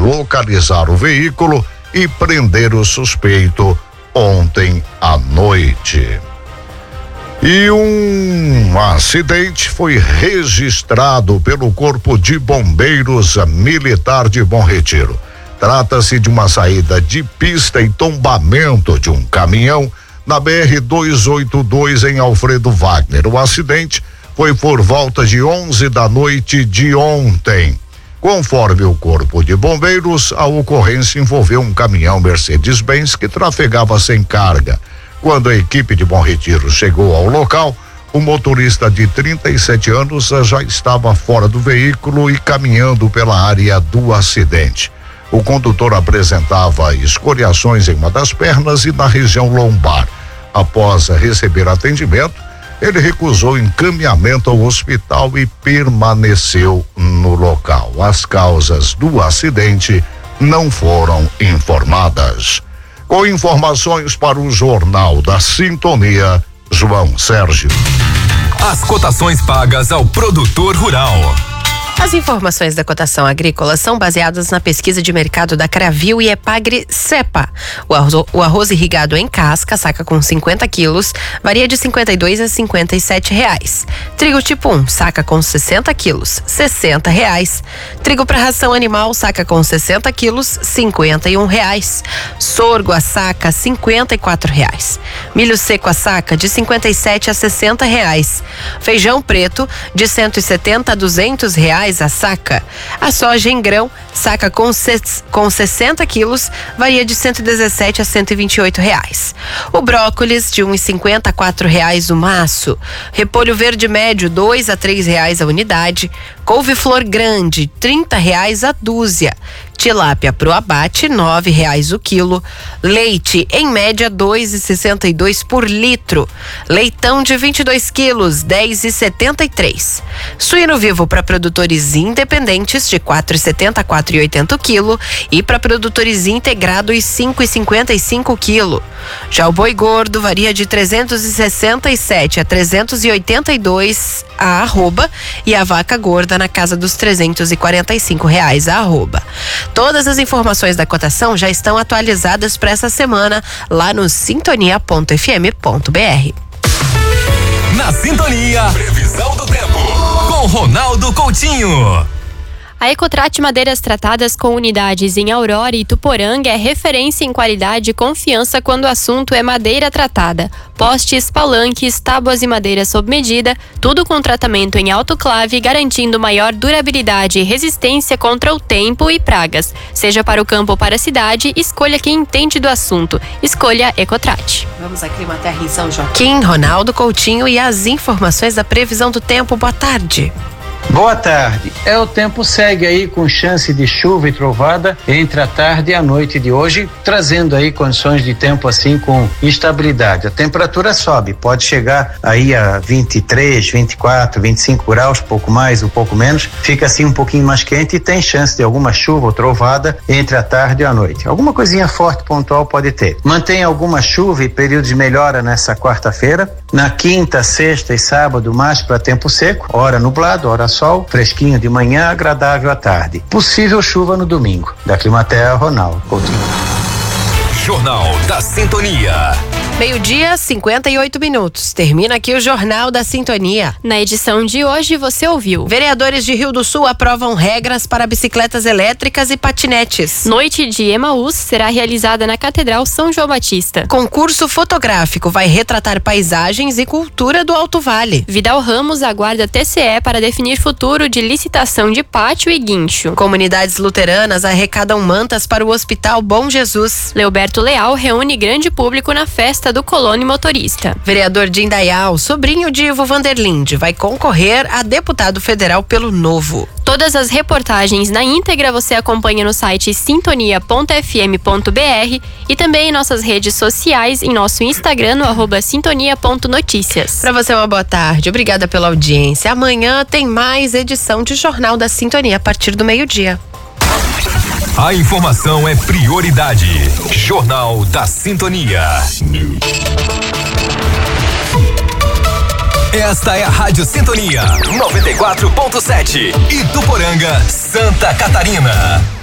localizar o veículo e prender o suspeito ontem à noite. E um acidente foi registrado pelo Corpo de Bombeiros Militar de Bom Retiro. Trata-se de uma saída de pista e tombamento de um caminhão na BR-282 em Alfredo Wagner. O acidente foi por volta de 11 da noite de ontem. Conforme o Corpo de Bombeiros, a ocorrência envolveu um caminhão Mercedes-Benz que trafegava sem carga. Quando a equipe de Bom Retiro chegou ao local, o motorista de 37 anos já estava fora do veículo e caminhando pela área do acidente. O condutor apresentava escoriações em uma das pernas e na região lombar. Após receber atendimento, ele recusou encaminhamento ao hospital e permaneceu no local. As causas do acidente não foram informadas. Com informações para o Jornal da Sintonia, João Sérgio. As cotações pagas ao produtor rural. As informações da cotação agrícola são baseadas na pesquisa de mercado da Cravil e Epagre Cepa. O arroz irrigado em casca, saca com 50 quilos, varia de R$52 a R$57. Trigo tipo 1, saca com 60 quilos, R$60. Trigo para ração animal, saca com 60 quilos, R$51. Sorgo a saca, R$54. Milho seco a saca, de R$57 a R$60. Feijão preto, de R$170 a R$200 a saca. A soja em grão, saca com 60 quilos, varia de R$117 a R$128. O brócolis, de R$1,50 a R$4 o maço. Repolho verde médio, R$2 a R$3 a unidade. Couve-flor grande, R$30 a dúzia. Tilápia pro abate, R$9 o quilo. Leite, em média, R$2,62 por litro. Leitão de 22 quilos, R$10,73. Suíno vivo para produtores independentes, de R$4,70 a R$4,80 o quilo. E para produtores integrados, R$5,55 o quilo. Já o boi gordo varia de R$367 a R$382 a arroba. E a vaca gorda na casa dos R$345 a arroba. Todas as informações da cotação já estão atualizadas para essa semana lá no sintonia.fm.br. Na Sintonia, previsão do tempo com Ronaldo Coutinho. A Ecotrat Madeiras Tratadas com unidades em Aurora e Tuporanga é referência em qualidade e confiança quando o assunto é madeira tratada. Postes, palanques, tábuas e madeira sob medida, tudo com tratamento em autoclave, garantindo maior durabilidade e resistência contra o tempo e pragas. Seja para o campo ou para a cidade, escolha quem entende do assunto. Escolha Ecotrat. Vamos a Climaterra em São Joaquim, Ronaldo Coutinho e as informações da previsão do tempo. Boa tarde. Boa tarde. O tempo segue aí com chance de chuva e trovada entre a tarde e a noite de hoje, trazendo aí condições de tempo assim com instabilidade. A temperatura sobe, pode chegar aí a 23, 24, 25 graus, pouco mais, um pouco menos. Fica assim um pouquinho mais quente e tem chance de alguma chuva ou trovada entre a tarde e a noite. Alguma coisinha forte pontual pode ter. Mantém alguma chuva e períodos de melhora nessa quarta-feira. Na quinta, sexta e sábado, mais para tempo seco, hora nublado, hora sol, fresquinho de manhã, agradável à tarde. Possível chuva no domingo. Da Climaterra, Ronaldo Coutinho. Jornal da Sintonia. 12:58. Termina aqui o Jornal da Sintonia. Na edição de hoje você ouviu: vereadores de Rio do Sul aprovam regras para bicicletas elétricas e patinetes. Noite de Emaús será realizada na Catedral São João Batista. Concurso fotográfico vai retratar paisagens e cultura do Alto Vale. Vidal Ramos aguarda TCE para definir futuro de licitação de pátio e guincho. Comunidades luteranas arrecadam mantas para o Hospital Bom Jesus. Leoberto Leal reúne grande público na festa do Colônia Motorista. Vereador de Indaial, sobrinho de Ivo Vanderlinde, vai concorrer a deputado federal pelo Novo. Todas as reportagens na íntegra você acompanha no site sintonia.fm.br e também em nossas redes sociais, em nosso Instagram, no @sintonia.noticias. Para você uma boa tarde, obrigada pela audiência. Amanhã tem mais edição de Jornal da Sintonia a partir do meio-dia. A informação é prioridade. Jornal da Sintonia. Esta é a Rádio Sintonia 94.7, Ituporanga, Santa Catarina.